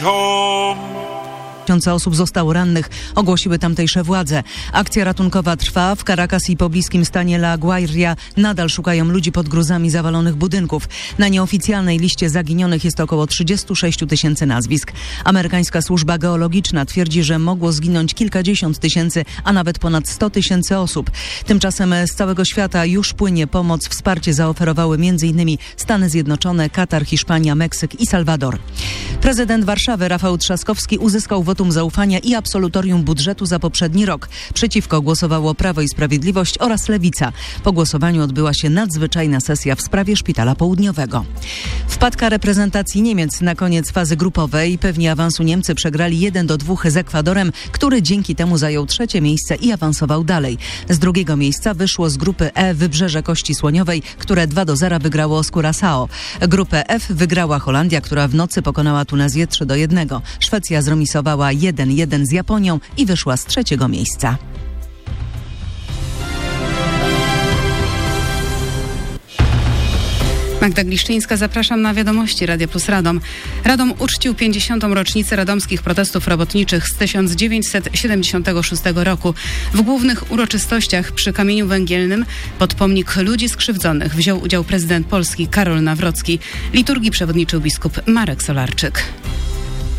Tysiące osób zostało rannych, ogłosiły tamtejsze władze. Akcja ratunkowa trwa. W Caracas i pobliskim stanie La Guaira nadal szukają ludzi pod gruzami zawalonych budynków. Na nieoficjalnej liście zaginionych jest około 36 000 nazwisk. Amerykańska służba geologiczna twierdzi, że mogło zginąć kilkadziesiąt tysięcy, a nawet ponad 100 000 osób. Tymczasem z całego świata już płynie pomoc. Wsparcie zaoferowały m.in. Stany Zjednoczone, Katar, Hiszpania, Meksyk i Salwador. Prezydent Warszawy Rafał Trzaskowski uzyskał wotum zaufania i absolutorium budżetu za poprzedni rok. Przeciwko głosowało Prawo i Sprawiedliwość oraz Lewica. Po głosowaniu odbyła się nadzwyczajna sesja w sprawie Szpitala Południowego. Wpadka reprezentacji Niemiec na koniec fazy grupowej. Pewni awansu Niemcy przegrali 1-2 z Ekwadorem, który dzięki temu zajął 3. miejsce i awansował dalej. Z drugiego miejsca wyszło z grupy E Wybrzeże Kości Słoniowej, które 2-0 wygrało z Curaçao. Grupę F wygrała Holandia, która w nocy pokonała Tunezję 3-1. Szwecja zremisowała 1-1 z Japonią i wyszła z 3. miejsca. Magda Gliszczyńska, zapraszam na wiadomości Radia Plus Radom. Radom uczcił 50. rocznicę radomskich protestów robotniczych z 1976 roku. W głównych uroczystościach przy Kamieniu Węgielnym pod pomnik ludzi skrzywdzonych wziął udział prezydent Polski Karol Nawrocki. Liturgii przewodniczył biskup Marek Solarczyk.